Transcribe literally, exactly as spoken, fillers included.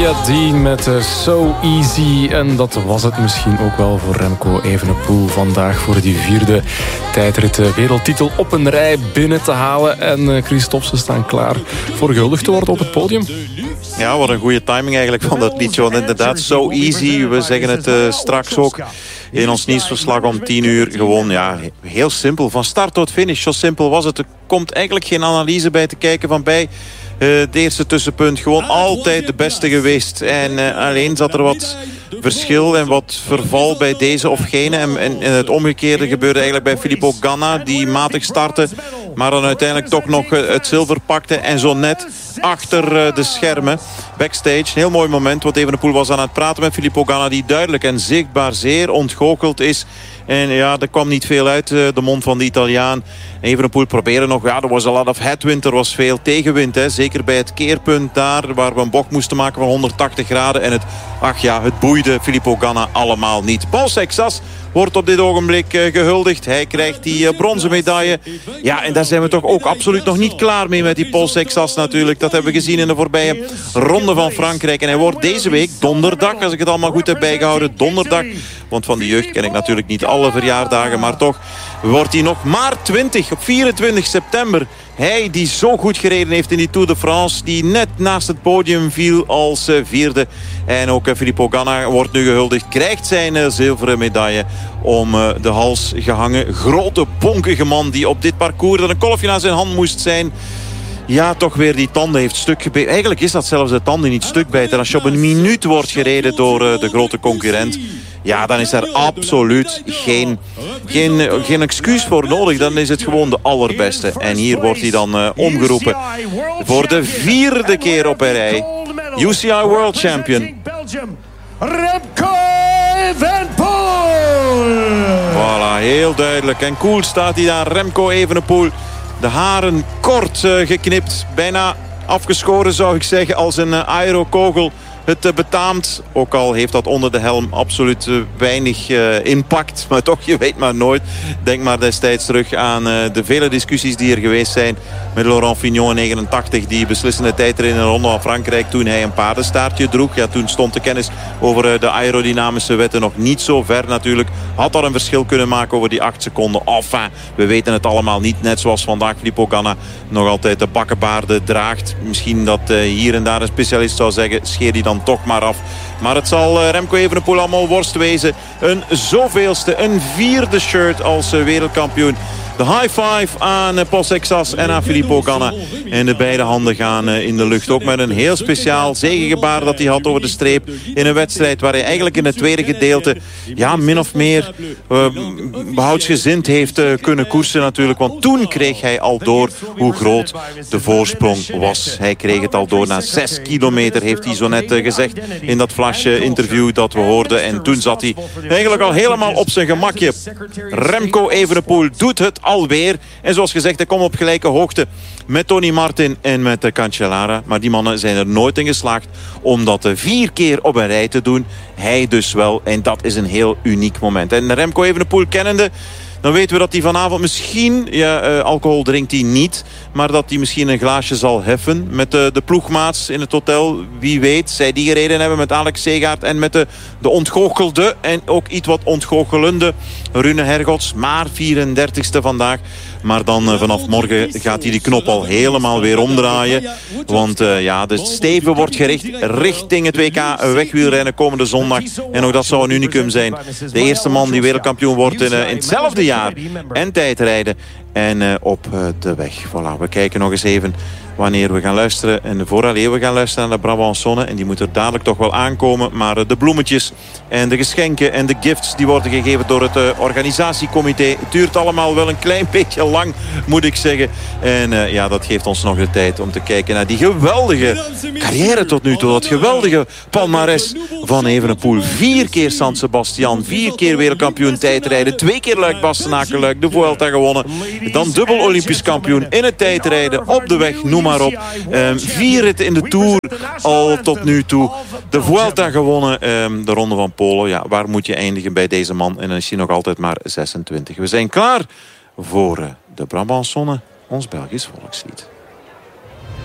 Dean met uh, So Easy. En dat was het misschien ook wel voor Remco Evenepoel vandaag voor die vierde tijdrit wereldtitel op een rij binnen te halen. En uh, Christophe, ze staan klaar voor gehuldigd te worden op het podium. Ja, wat een goede timing eigenlijk van dat liedje. Want inderdaad, So Easy, we zeggen het uh, straks ook in ons nieuwsverslag om tien uur. Gewoon, ja, heel simpel. Van start tot finish, zo simpel was het. Er komt eigenlijk geen analyse bij te kijken van bij... Uh, het eerste tussenpunt, gewoon altijd de beste geweest. En uh, alleen zat er wat verschil en wat verval bij deze of gene. En, en, en het omgekeerde gebeurde eigenlijk bij Filippo Ganna, die matig startte, maar dan uiteindelijk toch nog uh, het zilver pakte. En zo net achter uh, de schermen, backstage, een heel mooi moment. Want Evenepoel was aan het praten met Filippo Ganna, die duidelijk en zichtbaar zeer ontgoocheld is. En ja, er kwam niet veel uit uh, de mond van de Italiaan. Evenepoel probeerde nog, ja, er was a lot of headwind, er was veel tegenwind. Hè. Zeker bij het keerpunt daar, waar we een bocht moesten maken van honderdtachtig graden. En het, ach ja, het boeide Filippo Ganna allemaal niet. Paul Sexas wordt op dit ogenblik uh, gehuldigd. Hij krijgt die uh, bronzen medaille. Ja, en daar zijn we toch ook absoluut nog niet klaar mee met die Paul Sexas natuurlijk. Dat hebben we gezien in de voorbije ronde van Frankrijk. En hij wordt deze week, donderdag, als ik het allemaal goed heb bijgehouden, donderdag. Want van de jeugd ken ik natuurlijk niet alle verjaardagen, maar toch wordt hij nog maar twintig op vierentwintig september. Hij die zo goed gereden heeft in die Tour de France, die net naast het podium viel als uh, vierde. En ook uh, Filippo Ganna wordt nu gehuldigd, krijgt zijn uh, zilveren medaille om uh, de hals gehangen. Grote bonkige man die op dit parcours, dat een kolfje aan zijn hand moest zijn, ja, toch weer die tanden heeft stuk gebeten. Eigenlijk is dat zelfs de tanden niet stuk bijten. Als je op een minuut wordt gereden door uh, de grote concurrent, ja, dan is daar absoluut geen, geen, geen excuus voor nodig. Dan is het gewoon de allerbeste. En hier wordt hij dan uh, omgeroepen voor de vierde keer op een rij. U C I World Champion. Remco Evenepoel. Voilà, heel duidelijk. En cool staat hij daar, Remco Evenepoel. De haren kort uh, geknipt. Bijna afgeschoren zou ik zeggen, als een uh, aerokogel het uh, betaamt. Ook al heeft dat onder de helm absoluut uh, weinig uh, impact. Maar toch, je weet maar nooit. Denk maar destijds terug aan uh, de vele discussies die er geweest zijn met Laurent Fignon in negenentachtig. Die beslissende tijd er in een ronde van Frankrijk toen hij een paardenstaartje droeg. Ja, toen stond de kennis over uh, de aerodynamische wetten nog niet zo ver natuurlijk. Had daar een verschil kunnen maken over die acht seconden. Enfin, we weten het allemaal niet. Net zoals vandaag Filippo Ganna nog altijd de bakkenbaarden draagt. Misschien dat uh, hier en daar een specialist zou zeggen, scheer die dan toch maar af. Maar het zal uh, Remco Evenepoel allemaal worst wezen. Een zoveelste, een vierde shirt als uh, wereldkampioen. De high five aan uh, Paul Sexas en aan Filippo Ganna. En de beide handen gaan uh, in de lucht. Ook met een heel speciaal zegengebaar dat hij had over de streep. In een wedstrijd waar hij eigenlijk in het tweede gedeelte, ja, min of meer uh, behoudsgezind heeft uh, kunnen koersen natuurlijk. Want toen kreeg hij al door hoe groot de voorsprong was. Hij kreeg het al door na zes kilometer, heeft hij zo net uh, gezegd in dat flash interview dat we hoorden. En toen zat hij eigenlijk al helemaal op zijn gemakje. Remco Evenepoel doet het alweer. En zoals gezegd, hij komt op gelijke hoogte met Tony Martin en met de Cancellara. Maar die mannen zijn er nooit in geslaagd om dat vier keer op een rij te doen. Hij dus wel. En dat is een heel uniek moment. En Remco Evenepoel kennende, dan weten we dat hij vanavond misschien, ja, uh, alcohol drinkt hij niet, maar dat hij misschien een glaasje zal heffen met de, de ploegmaats in het hotel. Wie weet, zij die gereden hebben met Alex Segaert en met de, de ontgoochelde en ook iets wat ontgoochelende Rune Hergots. Maar vierendertigste vandaag. Maar dan uh, vanaf morgen gaat hij die knop al helemaal weer omdraaien. Want uh, ja, de steven wordt gericht richting het W K wegwielrennen komende zondag. En ook dat zou een unicum zijn. De eerste man die wereldkampioen wordt in, uh, in hetzelfde jaar. En tijdrijden. En uh, op uh, de weg. Voilà, we kijken nog eens even wanneer we gaan luisteren. En vooraleer we gaan luisteren naar de Brabançonne. En die moet er dadelijk toch wel aankomen. Maar uh, de bloemetjes en de geschenken en de gifts die worden gegeven door het uh, organisatiecomité. Het duurt allemaal wel een klein beetje lang, moet ik zeggen. En uh, ja, dat geeft ons nog de tijd om te kijken naar die geweldige carrière tot nu toe. Dat geweldige palmares van Evenepoel. Vier keer San Sebastian, vier keer wereldkampioen tijdrijden. Twee keer Luik-Bastenaken-Luik, de Vuelta gewonnen. Dan dubbel Olympisch kampioen in het tijdrijden, op de weg, noem maar op. Um, vier ritten in de Tour al tot nu toe. De Vuelta gewonnen, um, de Ronde van Polen. Ja, waar moet je eindigen bij deze man? En dan is hij nog altijd maar zesentwintig. We zijn klaar voor uh, de Brabançonne, ons Belgisch volkslied.